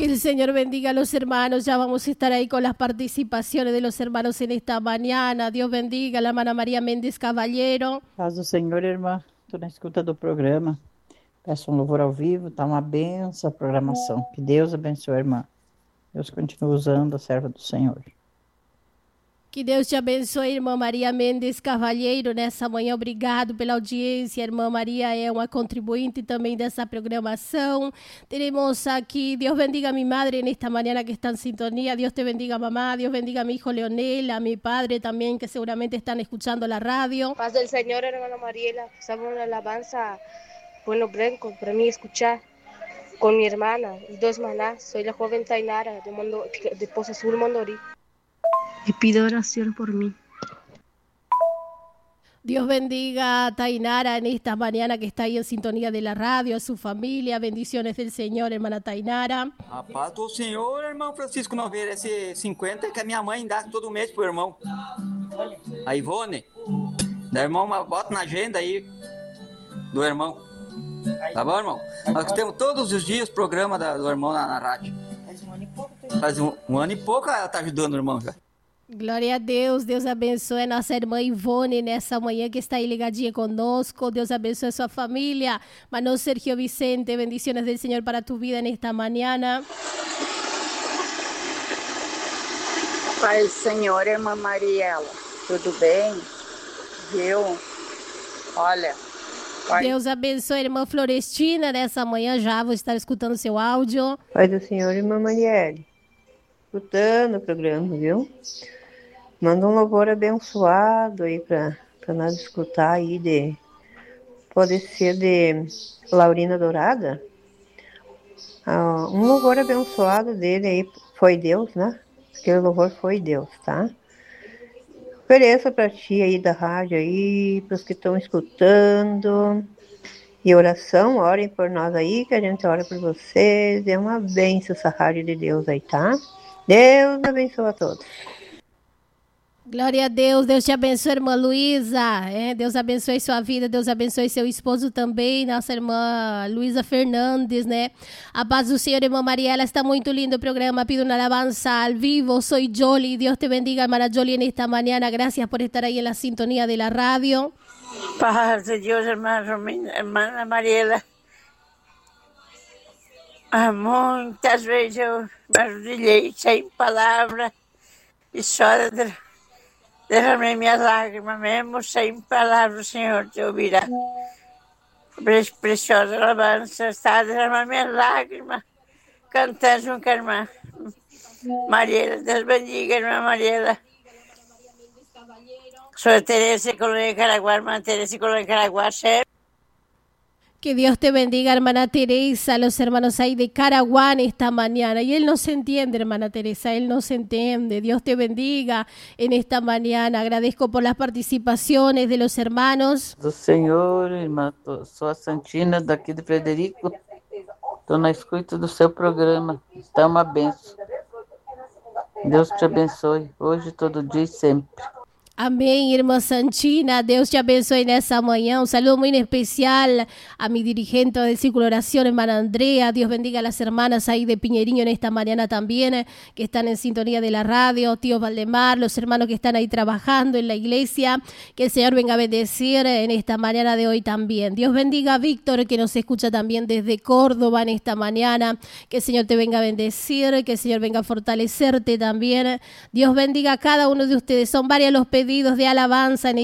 Que el Señor bendiga a los hermanos. Ya vamos a estar ahí con las participaciones de los hermanos en esta mañana. Dios bendiga a la hermana María Mendes Caballero. Paz do Senhor, irmã. Estou na escuta do programa. Peço um louvor ao vivo. Está uma benção a programação. Que Deus abençoe, irmã. Deus continue usando a serva do Senhor. Que Deus te abençoe, irmã Maria Mendes Cavalheiro, nessa manhã. Obrigado pela audiência. A irmã Maria é uma contribuinte também dessa programação. Tenemos aqui, Deus bendiga a mi madre nesta manhã que está en sintonía. Dios te bendiga, mamá. Dios bendiga a mi hijo Leonel, a mi padre también, que seguramente están escuchando la radio. Paz del Señor, hermana Mariela. Estamos en la alabanza Bueno Blanco para mí escuchar con mi hermana y dos manás. Soy la joven Tainara de Pozo Azul, Mondorí. Y pido oración por mí. Dios bendiga a Tainara en esta mañana que está ahí en sintonía de la radio, a su familia. Bendiciones del Señor, hermana Tainara. A paz do Senhor, irmão Francisco Noveira, esse 50 que a minha mãe dá todo mês pro irmão. A Ivone. Da irmão, bota na agenda aí do irmão. Tá bom, irmão? Nós temos todos os dias o programa do irmão na rádio. Faz um ano e pouco ela tá ajudando o irmão já. Glória a Deus, Deus abençoe a nossa irmã Ivone nessa manhã que está aí ligadinha conosco. Deus abençoe a sua família. Mano Sergio Vicente, bendiciones del Señor para tu vida nesta manhã. Pai Senhor, irmã Mariela, tudo bem? Viu? Olha. Pai. Deus abençoe a irmã Florestina nessa manhã. Já vou estar escutando seu áudio. Pai do Senhor, irmã Marielle, escutando o programa, viu? Manda um louvor abençoado aí para nós escutar aí pode ser de Laurina Dourada. Um louvor abençoado dele aí, foi Deus, né? Aquele louvor foi Deus, tá? Ofereça para ti aí da rádio aí, para os que estão escutando. E oração, orem por nós aí, que a gente ora por vocês. É uma bênção essa rádio de Deus aí, tá? Deus abençoe a todos. Glória a Deus, Deus te abençoe, irmã Luísa, Deus abençoe sua vida, Deus abençoe seu esposo também, nossa irmã Luísa Fernandes, né? A paz do Senhor, irmã Mariela, está muito lindo o programa, pido una alabanza al vivo, soy Jolie, Dios te bendiga, hermana Jolie, en esta mañana, gracias por estar ahí en la sintonía de la radio. Paz de Dios, hermana Mariela. Muitas vezes eu me arrodilhei sem palavras e só derramei minhas lágrimas, mesmo sem palavras, o Senhor te ouvirá. Preciosa alabança, está a derramar minhas lágrimas, cantando junto com a irmã Mariela. Deus bendiga, irmã Mariela. Sou Teresa de Colônia Caraguá, irmã Teresa de Colônia Caraguá, sempre. Que Dios te bendiga, hermana Teresa, los hermanos ahí de Caraguán esta mañana. Y Él no se entiende, hermana Teresa, Él no se entiende. Dios te bendiga en esta mañana. Agradezco por las participaciones de los hermanos. Do Senhor, irmã, sou a Santina daqui de Frederico. Estou na escuta do seu programa. Está uma benção. Deus te abençoe, hoje, todo dia e sempre. Amén, hermana Sanchina, Dios te abençoe nessa manhã. Un saludo muy especial a mi dirigente del Círculo de Oración, hermana Andrea. Dios bendiga a las hermanas ahí de Piñeriño en esta mañana también, que están en sintonía de la radio. Tío Valdemar, los hermanos que están ahí trabajando en la iglesia. Que el Señor venga a bendecir en esta mañana de hoy también. Dios bendiga a Víctor, que nos escucha también desde Córdoba en esta mañana. Que el Señor te venga a bendecir, que el Señor venga a fortalecerte también. Dios bendiga a cada uno de ustedes. Son varios los pedidos de alabanza en